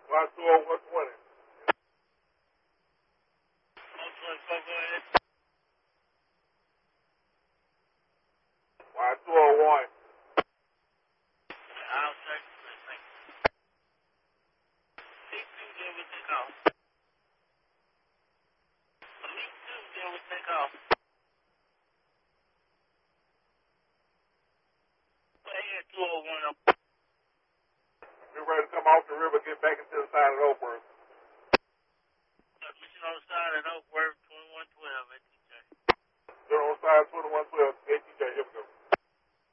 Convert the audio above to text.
Y20120. 124, go ahead. Y201. I'll check this thing. Elite 2 deal with the call. Elite 2 deal with the call. Go ahead, 201. We're ready to come off the river, get back into the side of Oakworth. Mission on the side at Oakworth, 2112 at TJ. They're on side 2112 ATJ. Here we go.